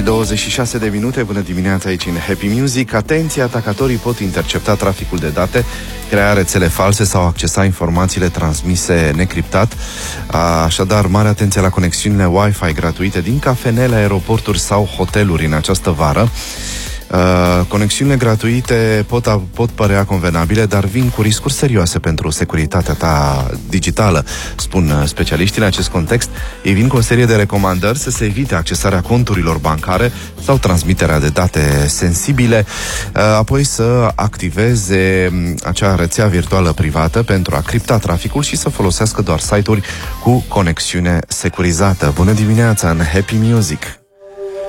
26 de minute, bună dimineața aici în Happy Music. Atenție, atacatorii pot intercepta traficul de date, crea rețele false sau accesa informațiile transmise necriptat. Așadar, mare atenție la conexiunile Wi-Fi gratuite din cafenele, aeroporturi sau hoteluri în această vară. Conexiunile gratuite pot părea convenabile, dar vin cu riscuri serioase pentru securitatea ta digitală, spun specialiștii. În acest context, ei vin cu o serie de recomandări să se evite accesarea conturilor bancare sau transmiterea de date sensibile, apoi să activeze acea rețea virtuală privată pentru a cripta traficul și să folosească doar site-uri cu conexiune securizată. Bună dimineața în Happy Music!